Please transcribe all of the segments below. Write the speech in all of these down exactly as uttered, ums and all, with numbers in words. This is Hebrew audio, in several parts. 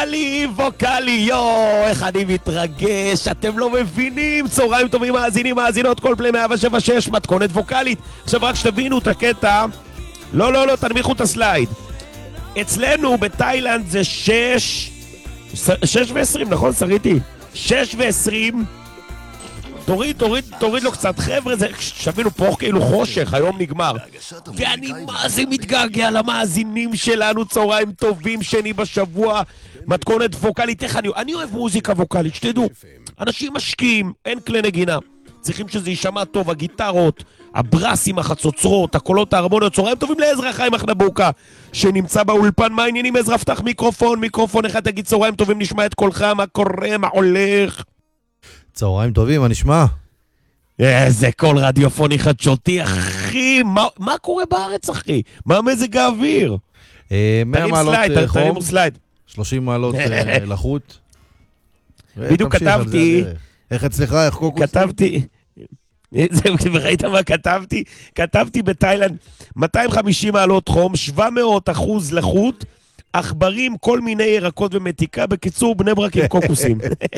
ווקלי, ווקלי, יו, איך אני מתרגש, אתם לא מבינים. צהריים טובים מאזינים, מאזינות, כל פלי מאה שבע שש, מתכונת ווקלית. עכשיו רק שתבינו את הקטע. לא, לא, לא, תנמיכו את הסלייד. אצלנו בתאילנד זה שש, שש ועשרים, נכון, שריתי? שש ועשרים. תוריד, תוריד, תוריד לו קצת, חבר'ה, זה שבינו פה כאילו חושך, היום נגמר. ואני מה זה מתגעגע למאזינים שלנו. צהריים טובים, שני בשבוע, מתכונת ווקלית. איך אני, אני אוהב מוזיקה ווקלית, שתדעו, אנשים משקיעים, אין כלי נגינה, צריכים שזה יישמע טוב, הגיטרות, הברסים, החצוצרות, הקולות, ההרמוניות. צהריים טובים לעזרא חיים מחנבוקה שנמצא באולפן. מה העניינים עזרא? פתח מיקרופון, מיקרופון אחד, תגיד צהריים טובים, נשמע את קולך, מה קורה, מה הולך? צהריים טובים, מה נשמע? איזה קול רדיופוני חדשותי, אחי. מה, מה קורה בארץ, אחי? מה מזג האוויר? מאה מעלות חום, תרימו סלייד. שלושים מעלות לחות. בדיוק כתבתי. איך אצלך, איך קוקוס? כתבתי. ראית מה כתבתי? כתבתי בתאילנד מאתיים וחמישים מעלות חום, שבע מאות אחוז לחות, עכברים, כל מיני ירקות ומתיקה. בקיצור, בני ברק עם קוקוסים.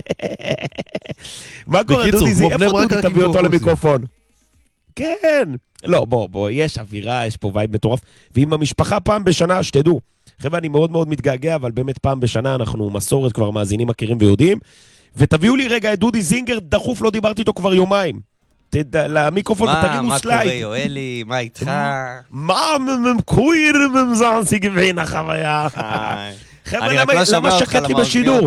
מה קורה, דודי? איפה דודי תביא אותו למיקרופון? כן. לא, בוא, בוא, יש אווירה, יש פה וייב מטורף. ועם המשפחה פעם בשנה, שתדעו. חבר'ה, אני מאוד מאוד מתגעגע, אבל באמת פעם בשנה אנחנו מסורת, כבר מאזינים, מכירים ויודעים. ותביאו לי רגע את דודי זינגר, דחוף, לא דיברתי איתו כבר יומיים. למיקרופון ותגידו סלייד. מה קורה יואלי? מה איתך? מה ממקויר ממזענסי גבין החוויה? חבר'ה, למה שקט לי בשידור?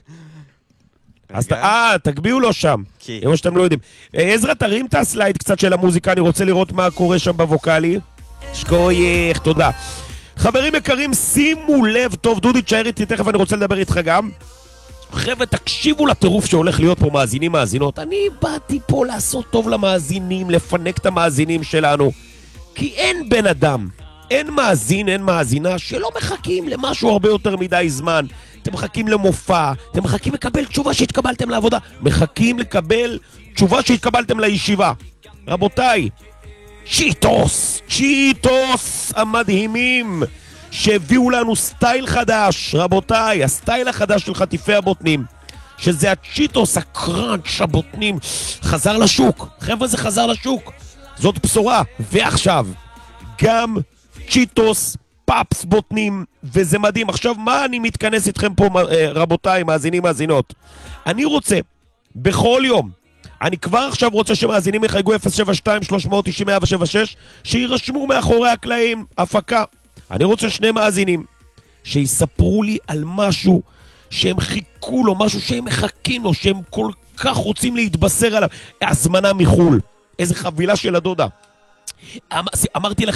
אה, תגביאו לו שם. כמו שאתם לא יודעים. עזרא, תרים את הסלייד קצת של המוזיקה, אני רוצה לראות מה קורה שם בווקלי. שכוייך, תודה. חברים יקרים, שימו לב טוב, דודי תשאר איתי, תכף אני רוצה לדבר איתך גם. חבר'ה, תקשיבו לטירוף שהולך להיות פה, מאזינים, מאזינות. אני באתי פה לעשות טוב למאזינים, לפנק את המאזינים שלנו. כי אין בן אדם, אין מאזין, אין מאזינה, שלא מחכים למשהו הרבה יותר מדי זמן. אתם מחכים למופע, אתם מחכים לקבל תשובה שהתקבלתם לעבודה, מחכים לקבל תשובה שהתקבלתם לישיבה. רבותיי, צ'יטוס, צ'יטוס המדהימים, שהביאו לנו סטייל חדש, רבותיי, הסטייל החדש של חטיפי הבוטנים, שזה הצ'יטוס, הקראנץ' הבוטנים, חזר לשוק. חבר'ה, זה חזר לשוק, זאת בשורה. ועכשיו, גם צ'יטוס פאפס בוטנים, וזה מדהים. עכשיו, מה אני מתכנס איתכם פה, רבותיי, מאזינים, מאזינות? אני רוצה, בכל יום, אני כבר עכשיו רוצה שמאזינים יחייגו אפס שבע שתיים שלוש תשע אפס שבע שש, שירשמו מאחורי הקלעים, הפקה. אני רוצה שני מאזינים שיספרו לי על משהו שהם חיכו לו, משהו שהם מחכים לו, שהם כל כך רוצים להתבשר עליו. הזמנה מחול, איזה חבילה של הדודה. אמרתי לך,